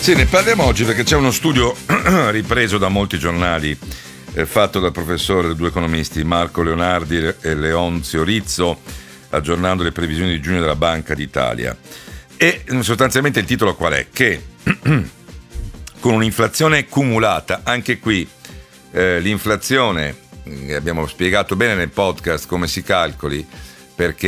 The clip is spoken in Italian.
Sì, ne parliamo oggi perché c'è uno studio ripreso da molti giornali fatto dal professore, due economisti, Marco Leonardi e Leonzio Rizzo, aggiornando le previsioni di giugno della Banca d'Italia. E sostanzialmente il titolo qual è? Che con un'inflazione cumulata, anche qui l'inflazione, abbiamo spiegato bene nel podcast come si calcoli, perché